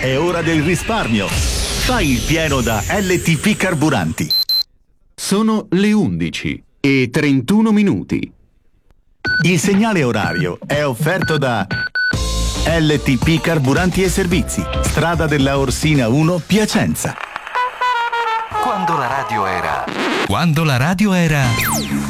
È ora del risparmio. Fai il pieno da LTP Carburanti. Sono le 11:31. Il segnale orario è offerto da LTP Carburanti e Servizi, strada della Orsina 1, Piacenza. Quando la radio era